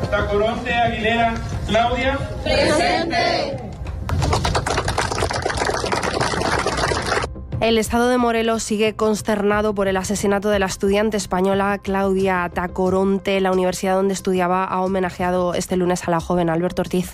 Tacoronte Aguilera Claudia. Presente. El estado de Morelos sigue consternado por el asesinato de la estudiante española Claudia Tacoronte. La universidad donde estudiaba ha homenajeado este lunes a la joven. Alberto Ortiz.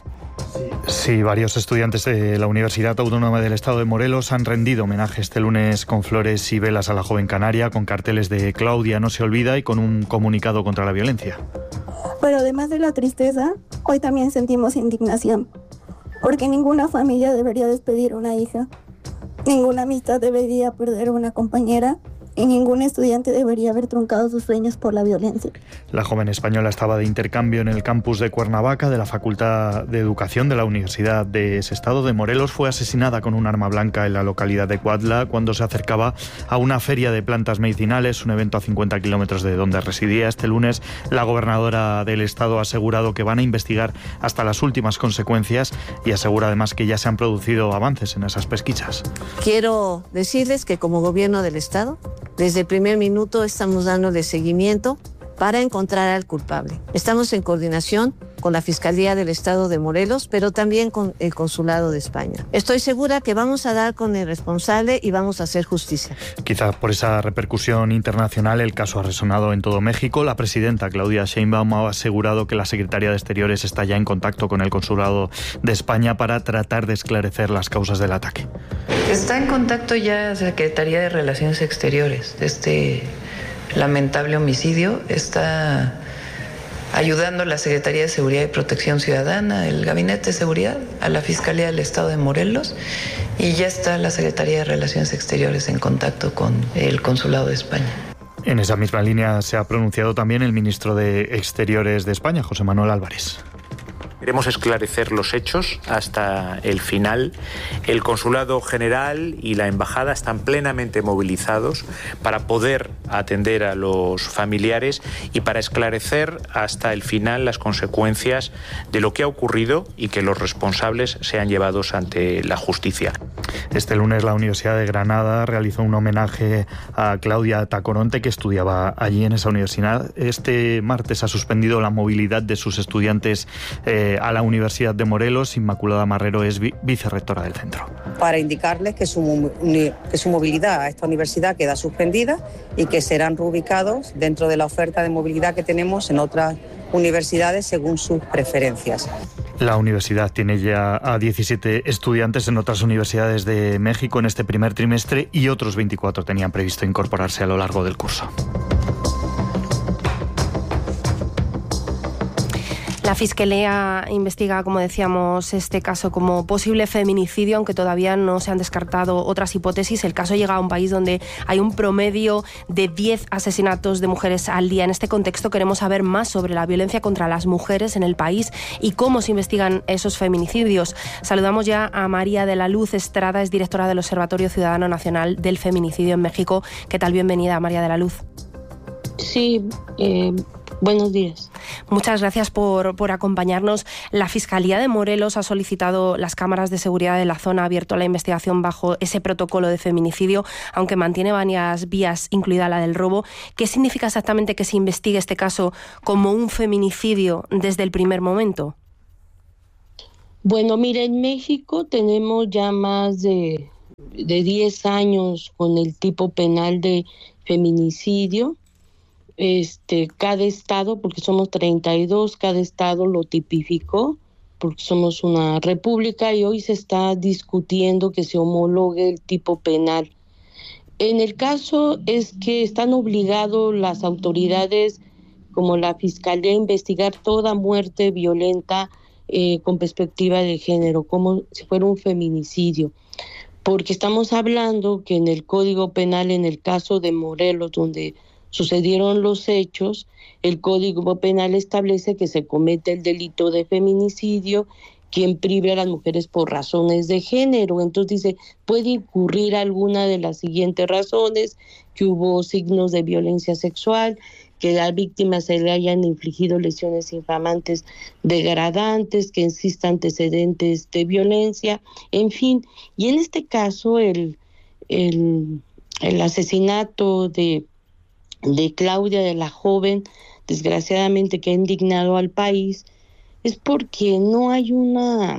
Sí, varios estudiantes de la Universidad Autónoma del Estado de Morelos han rendido homenaje este lunes con flores y velas a la joven canaria, con carteles de Claudia no se olvida y con un comunicado contra la violencia. Pero además de la tristeza, hoy también sentimos indignación, porque ninguna familia debería despedir a una hija, ninguna amistad debería perder a una compañera y ningún estudiante debería haber truncado sus sueños por la violencia. La joven española estaba de intercambio en el campus de Cuernavaca de la Facultad de Educación de la Universidad de ese estado de Morelos. Fue asesinada con un arma blanca en la localidad de Cuautla cuando se acercaba a una feria de plantas medicinales, un evento a 50 kilómetros de donde residía. Este lunes la gobernadora del estado ha asegurado que van a investigar hasta las últimas consecuencias y asegura además que ya se han producido avances en esas pesquisas. Quiero decirles que como gobierno del estado, desde el primer minuto estamos dándole seguimiento para encontrar al culpable. Estamos en coordinación con la Fiscalía del Estado de Morelos, pero también con el Consulado de España. Estoy segura que vamos a dar con el responsable y vamos a hacer justicia. Quizás por esa repercusión internacional el caso ha resonado en todo México. La presidenta Claudia Sheinbaum ha asegurado que la Secretaría de Exteriores está ya en contacto con el Consulado de España para tratar de esclarecer las causas del ataque. Está en contacto ya la Secretaría de Relaciones Exteriores de este lamentable homicidio. Está ayudando a la Secretaría de Seguridad y Protección Ciudadana, el Gabinete de Seguridad, a la Fiscalía del Estado de Morelos, y ya está la Secretaría de Relaciones Exteriores en contacto con el Consulado de España. En esa misma línea se ha pronunciado también el ministro de Exteriores de España, José Manuel Álvarez. Queremos esclarecer los hechos hasta el final. El Consulado General y la Embajada están plenamente movilizados para poder atender a los familiares y para esclarecer hasta el final las consecuencias de lo que ha ocurrido y que los responsables sean llevados ante la justicia. Este lunes la Universidad de Granada realizó un homenaje a Claudia Tacoronte, que estudiaba allí en esa universidad. Este martes ha suspendido la movilidad de sus estudiantes a la Universidad de Morelos. Inmaculada Marrero es vicerrectora del centro. Para indicarles que su movilidad a esta universidad queda suspendida y que serán reubicados dentro de la oferta de movilidad que tenemos en otras universidades según sus preferencias. La universidad tiene ya a 17 estudiantes en otras universidades de México en este primer trimestre y otros 24 tenían previsto incorporarse a lo largo del curso. La Fiscalía investiga, como decíamos, este caso como posible feminicidio, aunque todavía no se han descartado otras hipótesis. El caso llega a un país donde hay un promedio de 10 asesinatos de mujeres al día. En este contexto queremos saber más sobre la violencia contra las mujeres en el país y cómo se investigan esos feminicidios. Saludamos ya a María de la Luz Estrada, es directora del Observatorio Ciudadano Nacional del Feminicidio en México. ¿Qué tal? Bienvenida, María de la Luz. Sí, buenos días. Muchas gracias por acompañarnos. La Fiscalía de Morelos ha solicitado las cámaras de seguridad de la zona, ha abierto la investigación bajo ese protocolo de feminicidio, aunque mantiene varias vías, incluida la del robo. ¿Qué significa exactamente que se investigue este caso como un feminicidio desde el primer momento? Bueno, mira, en México tenemos ya más de 10 años con el tipo penal de feminicidio. Cada estado, porque somos 32, cada estado lo tipificó, porque somos una república y hoy se está discutiendo que se homologue el tipo penal. En el caso es que están obligados las autoridades, como la Fiscalía, a investigar toda muerte violenta con perspectiva de género, como si fuera un feminicidio. Porque estamos hablando que en el Código Penal, en el caso de Morelos, donde sucedieron los hechos, el Código Penal establece que se comete el delito de feminicidio quien prive a las mujeres por razones de género. Entonces dice, puede incurrir alguna de las siguientes razones: que hubo signos de violencia sexual, que a la víctima se le hayan infligido lesiones infamantes degradantes, que exista antecedentes de violencia, en fin. Y en este caso el asesinato de Claudia, de la joven, desgraciadamente, que ha indignado al país, es porque no hay una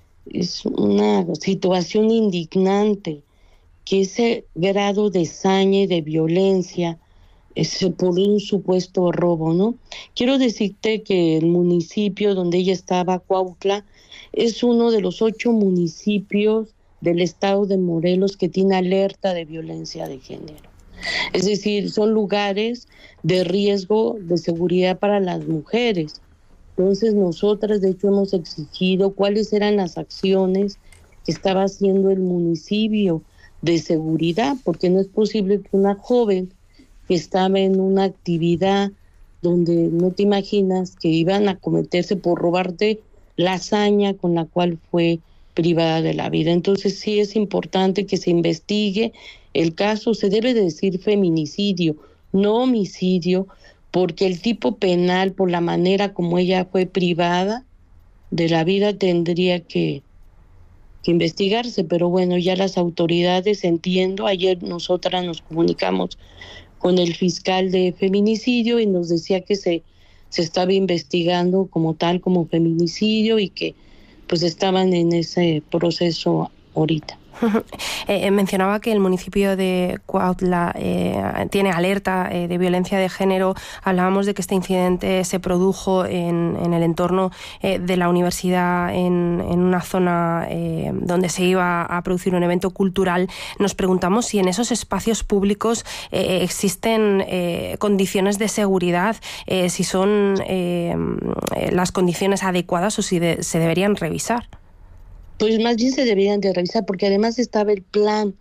situación indignante, que ese grado de saña y de violencia es por un supuesto robo, ¿no? Quiero decirte que el municipio donde ella estaba, Cuautla, es uno de los 8 municipios del estado de Morelos que tiene alerta de violencia de género. Es decir, son lugares de riesgo de seguridad para las mujeres. Entonces nosotras, de hecho, hemos exigido cuáles eran las acciones que estaba haciendo el municipio de seguridad, porque no es posible que una joven que estaba en una actividad donde no te imaginas que iban a cometerse por robarte la hazaña con la cual fue privada de la vida. Entonces sí es importante que se investigue el caso. Se debe de decir feminicidio, no homicidio, porque el tipo penal, por la manera como ella fue privada de la vida, tendría que investigarse. Pero bueno, ya las autoridades, entiendo, ayer nosotras nos comunicamos con el fiscal de feminicidio y nos decía que se estaba investigando como tal, como feminicidio, y que pues estaban en ese proceso ahorita. Mencionaba que el municipio de Cuautla tiene alerta de violencia de género. Hablábamos de que este incidente se produjo en el entorno de la universidad, en una zona donde se iba a producir un evento cultural. Nos preguntamos si en esos espacios públicos existen condiciones de seguridad, si son las condiciones adecuadas o si se deberían revisar. Pues más bien se deberían de revisar, porque además estaba el plan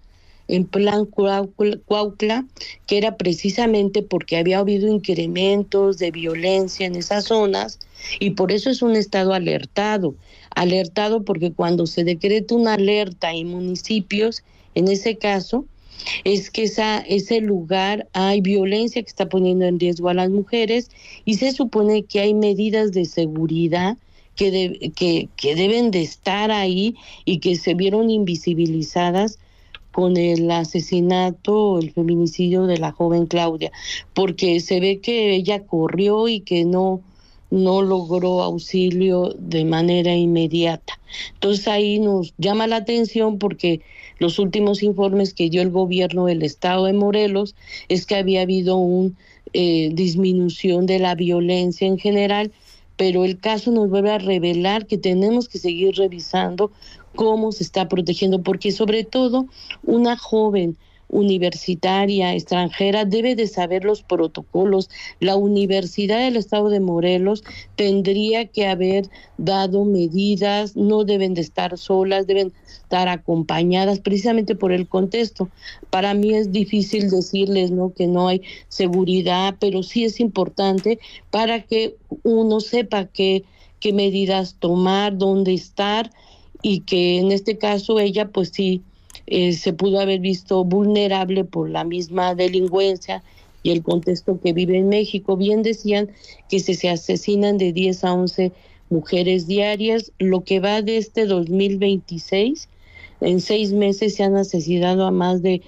Cuautla, que era precisamente porque había habido incrementos de violencia en esas zonas, y por eso es un estado alertado porque cuando se decreta una alerta en municipios, en ese caso, es que ese lugar hay violencia que está poniendo en riesgo a las mujeres, y se supone que hay medidas de seguridad que deben de estar ahí y que se vieron invisibilizadas con el asesinato, el feminicidio de la joven Claudia, porque se ve que ella corrió y que no logró auxilio de manera inmediata. Entonces ahí nos llama la atención, porque los últimos informes que dio el gobierno del estado de Morelos es que había habido una disminución de la violencia en general, pero el caso nos vuelve a revelar que tenemos que seguir revisando cómo se está protegiendo, porque sobre todo una joven universitaria extranjera debe de saber los protocolos. La Universidad del Estado de Morelos tendría que haber dado medidas, no deben de estar solas, deben estar acompañadas, precisamente por el contexto. Para mí es difícil decirles, ¿no?, que no hay seguridad, pero sí es importante para que uno sepa qué medidas tomar, dónde estar, y que en este caso ella pues sí se pudo haber visto vulnerable por la misma delincuencia y el contexto que vive en México. Bien decían que se asesinan de 10 a 11 mujeres diarias. Lo que va de este 2026, en 6 meses se han asesinado a más de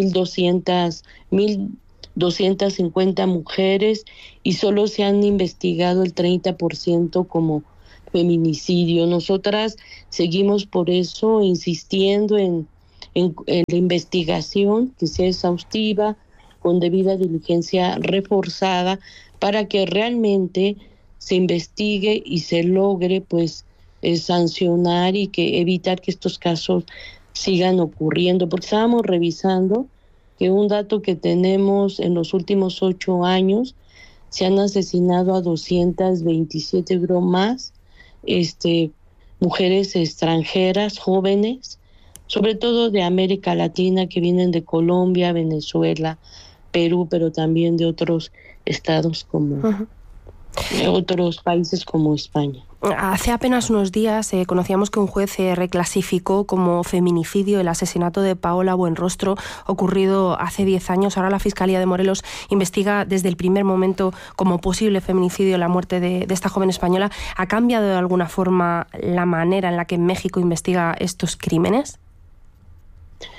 1,250 mujeres, y solo se han investigado el 30% como feminicidio. Nosotras seguimos por eso insistiendo en la investigación, que sea exhaustiva, con debida diligencia reforzada, para que realmente se investigue y se logre pues sancionar y que evitar que estos casos sigan ocurriendo. Porque estábamos revisando que un dato que tenemos: en los últimos 8 años se han asesinado a 227 más mujeres extranjeras, jóvenes, sobre todo de América Latina, que vienen de Colombia, Venezuela, Perú, pero también de otros estados como otros países como España. Hace apenas unos días conocíamos que un juez reclasificó como feminicidio el asesinato de Paola Buenrostro, ocurrido hace 10 años. Ahora la Fiscalía de Morelos investiga desde el primer momento como posible feminicidio la muerte de esta joven española. ¿Ha cambiado de alguna forma la manera en la que México investiga estos crímenes?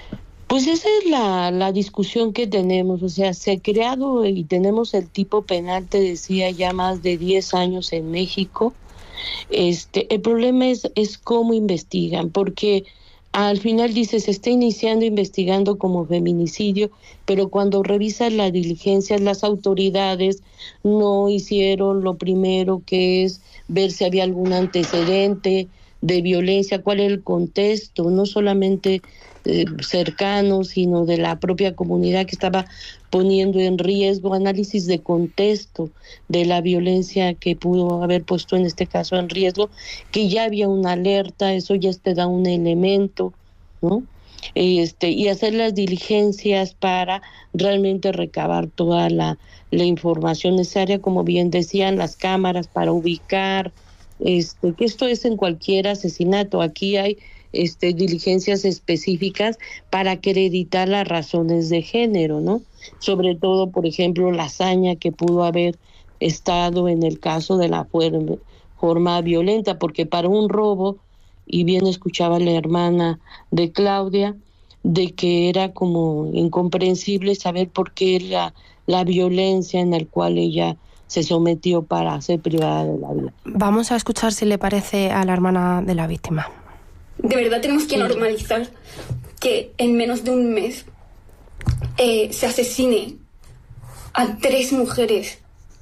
Pues esa es la discusión que tenemos, o sea, se ha creado y tenemos el tipo penal, te decía, ya más de 10 años en México. El problema es cómo investigan, porque al final dice, se está investigando como feminicidio, pero cuando revisas las diligencias, las autoridades no hicieron lo primero, que es ver si había algún antecedente de violencia, cuál es el contexto, no solamente cercano, sino de la propia comunidad que estaba poniendo en riesgo, análisis de contexto de la violencia que pudo haber puesto en este caso en riesgo, que ya había una alerta, eso ya te da un elemento, ¿no? Y hacer las diligencias para realmente recabar toda la información necesaria, como bien decían, las cámaras para ubicar, que esto es en cualquier asesinato. Aquí hay diligencias específicas para acreditar las razones de género, ¿no? Sobre todo, por ejemplo, la hazaña que pudo haber estado en el caso de la forma violenta, porque para un robo, y bien escuchaba la hermana de Claudia, de que era como incomprensible saber por qué la violencia en la cual ella se sometió para ser privada de la vida. Vamos a escuchar, si le parece, a la hermana de la víctima. De verdad tenemos que normalizar que en menos de un mes se asesine a 3 mujeres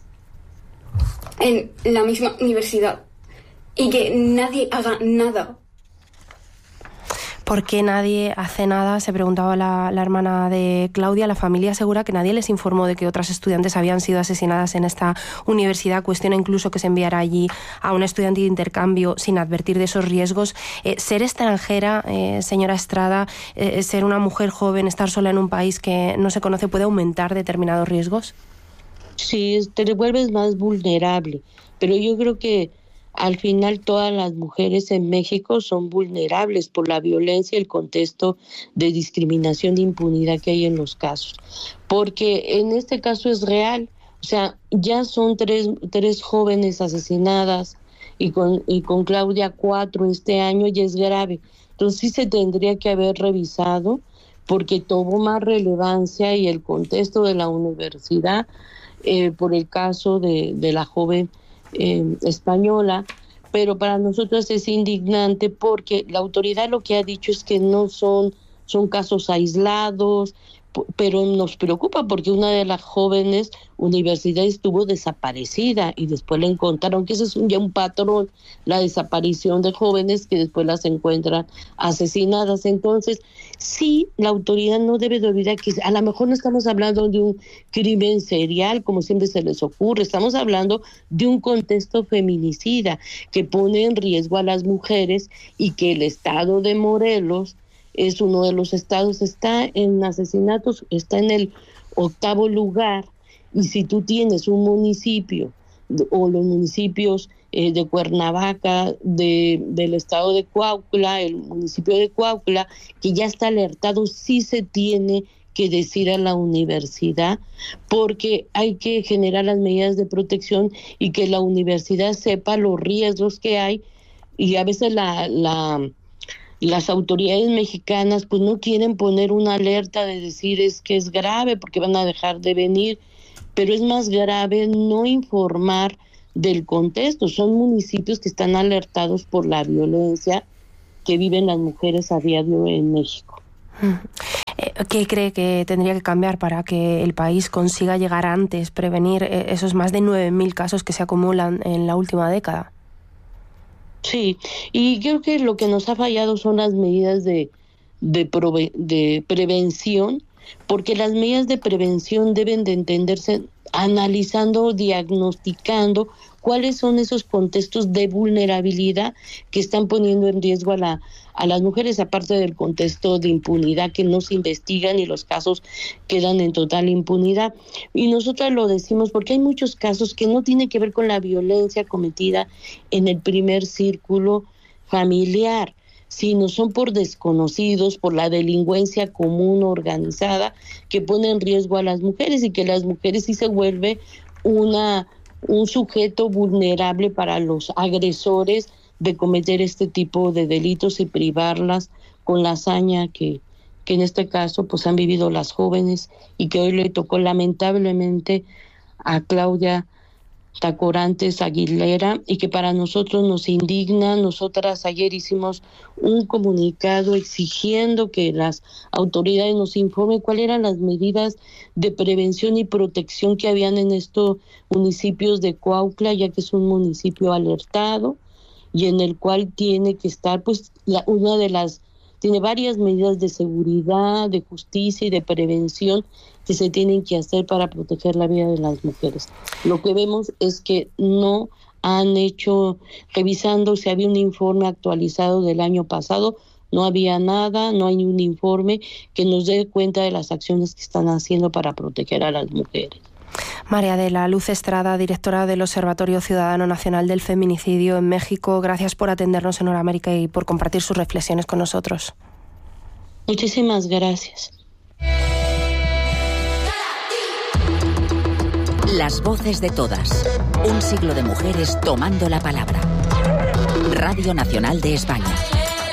en la misma universidad y que nadie haga nada. ¿Por qué nadie hace nada? Se preguntaba la hermana de Claudia. La familia asegura que nadie les informó de que otras estudiantes habían sido asesinadas en esta universidad. Cuestiona incluso que se enviara allí a un estudiante de intercambio sin advertir de esos riesgos. Ser extranjera, señora Estrada, ser una mujer joven, estar sola en un país que no se conoce, ¿puede aumentar determinados riesgos? Sí, te vuelves más vulnerable, pero yo creo que al final todas las mujeres en México son vulnerables por la violencia y el contexto de discriminación, de impunidad que hay en los casos. Porque en este caso es real, o sea, ya son tres jóvenes asesinadas y con Claudia 4 este año, y es grave. Entonces sí se tendría que haber revisado, porque tomó más relevancia y el contexto de la universidad por el caso de la joven española, pero para nosotros es indignante porque la autoridad lo que ha dicho es que no son casos aislados, pero nos preocupa porque una de las jóvenes universidades estuvo desaparecida y después la encontraron, que ese es ya un patrón, la desaparición de jóvenes que después las encuentran asesinadas. Entonces, sí, la autoridad no debe de olvidar que a lo mejor no estamos hablando de un crimen serial, como siempre se les ocurre, estamos hablando de un contexto feminicida que pone en riesgo a las mujeres y que el estado de Morelos es uno de los estados, está en asesinatos, está en el 8º lugar, y si tú tienes un municipio o los municipios de Cuernavaca, del estado de Cuautla, el municipio de Cuautla, que ya está alertado, sí se tiene que decir a la universidad, porque hay que generar las medidas de protección y que la universidad sepa los riesgos que hay, y a veces las autoridades mexicanas pues no quieren poner una alerta de decir es que es grave porque van a dejar de venir, pero es más grave no informar del contexto. Son municipios que están alertados por la violencia que viven las mujeres a diario en México. ¿Qué cree que tendría que cambiar para que el país consiga llegar antes, prevenir esos más de 9.000 casos que se acumulan en la última década? Sí, y creo que lo que nos ha fallado son las medidas de prevención, porque las medidas de prevención deben de entenderse analizando, diagnosticando cuáles son esos contextos de vulnerabilidad que están poniendo en riesgo a las mujeres, aparte del contexto de impunidad que no se investigan y los casos quedan en total impunidad. Y nosotros lo decimos porque hay muchos casos que no tienen que ver con la violencia cometida en el primer círculo familiar, sino son por desconocidos, por la delincuencia común organizada que pone en riesgo a las mujeres, y que las mujeres sí se vuelve un sujeto vulnerable para los agresores de cometer este tipo de delitos y privarlas con la hazaña que que en este caso pues han vivido las jóvenes y que hoy le tocó lamentablemente a Claudia Tacorantes Aguilera, y que para nosotros nos indigna. Nosotras ayer hicimos un comunicado exigiendo que las autoridades nos informen cuáles eran las medidas de prevención y protección que habían en estos municipios de Cuautla, ya que es un municipio alertado y en el cual tiene que estar pues tiene varias medidas de seguridad, de justicia y de prevención que se tienen que hacer para proteger la vida de las mujeres. Lo que vemos es que no han hecho, revisando si había un informe actualizado del año pasado, no había nada, no hay un informe que nos dé cuenta de las acciones que están haciendo para proteger a las mujeres. María de la Luz Estrada, directora del Observatorio Ciudadano Nacional del Feminicidio en México, gracias por atendernos en Hora América y por compartir sus reflexiones con nosotros. Muchísimas gracias. Las voces de todas. Un siglo de mujeres tomando la palabra. Radio Nacional de España.